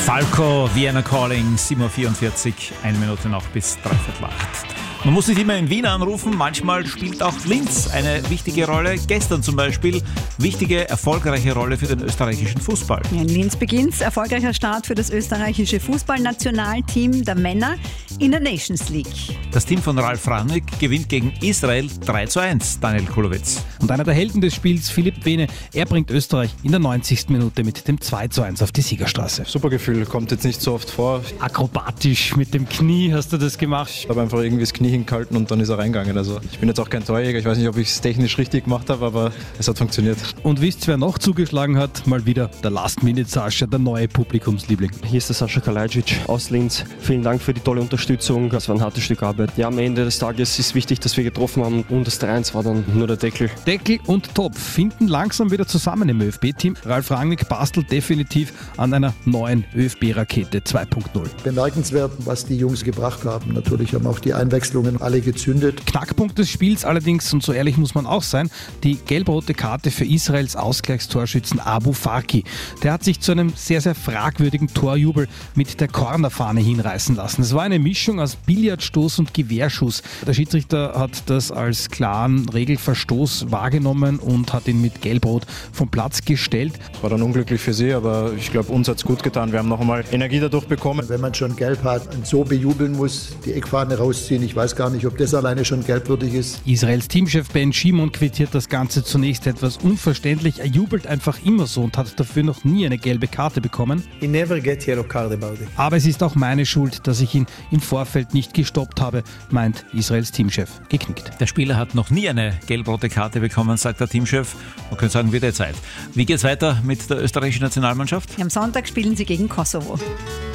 Falco, Vienna Calling, 7.44 Uhr, 1 Minute noch bis 7:45. Man muss nicht immer in Wien anrufen, manchmal spielt auch Linz eine wichtige Rolle. Gestern zum Beispiel wichtige, erfolgreiche Rolle für den österreichischen Fußball. In Linz beginnt erfolgreicher Start für das österreichische Fußballnationalteam der Männer in der Nations League. Das Team von Ralf Rangnick gewinnt gegen Israel 3:1, Daniel Kulowitz. Und einer der Helden des Spiels, Philipp Wehne, er bringt Österreich in der 90. Minute mit dem 2:1 auf die Siegerstraße. Super Gefühl, kommt jetzt nicht so oft vor. Akrobatisch mit dem Knie hast du das gemacht. Ich habe einfach irgendwie das Knie hingehalten und dann ist er reingegangen. Also ich bin jetzt auch kein Torjäger, ich weiß nicht, ob ich es technisch richtig gemacht habe, aber es hat funktioniert. Und wisst ihr, wer noch zugeschlagen hat? Mal wieder der Last-Minute-Sascha, der neue Publikumsliebling. Hier ist der Sascha Kalajdzic aus Linz. Vielen Dank für die tolle Unterstützung. Das war ein hartes Stück Arbeit. Ja, am Ende des Tages ist wichtig, dass wir getroffen haben und das 3:1 war dann nur der Deckel. Deckel und Topf finden langsam wieder zusammen im ÖFB-Team. Ralf Rangnick bastelt definitiv an einer neuen ÖFB-Rakete 2.0. Bemerkenswert, was die Jungs gebracht haben. Natürlich haben auch die Einwechslungen alle gezündet. Knackpunkt des Spiels allerdings, und so ehrlich muss man auch sein, die gelb-rote Karte für Israels Ausgleichstorschützen Abu Farki. Der hat sich zu einem sehr, sehr fragwürdigen Torjubel mit der Cornerfahne hinreißen lassen. Es war eine Mischung aus Billardstoß und Gewehrschuss. Der Schiedsrichter hat das als klaren Regelverstoß wahrgenommen und hat ihn mit Gelb-Rot vom Platz gestellt. Es war dann unglücklich für sie, aber ich glaube, uns hat es gut getan. Wir haben noch einmal Energie dadurch bekommen. Wenn man schon gelb hat und so bejubeln muss, die Eckfahne rausziehen, ich weiß gar nicht, ob das alleine schon gelbwürdig ist. Israels Teamchef Ben Shimon quittiert das Ganze zunächst etwas unverständlich. Er jubelt einfach immer so und hat dafür noch nie eine gelbe Karte bekommen. He never get yellow card about it. Aber es ist auch meine Schuld, dass ich ihn im Vorfeld nicht gestoppt habe, meint Israels Teamchef geknickt. Der Spieler hat noch nie eine gelb-rote Karte bekommen, sagt der Teamchef. Man könnte sagen, wird Zeit. Wie geht's weiter mit der österreichischen Nationalmannschaft? Am Sonntag spielen sie gegen Kosovo.